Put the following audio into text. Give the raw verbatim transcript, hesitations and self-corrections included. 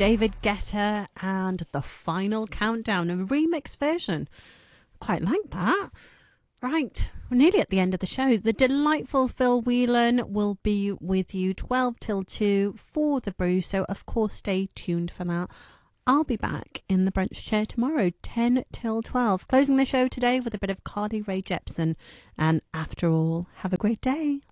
David Guetta and The Final Countdown, a remix version. Quite like that. Right, we're nearly at the end of the show. The delightful Phil Whelan will be with you twelve till two for The Brew, so of course stay tuned for that. I'll be back in the brunch chair tomorrow, ten till twelve. Closing the show today with a bit of Carly Rae Jepsen and After All. Have a great day.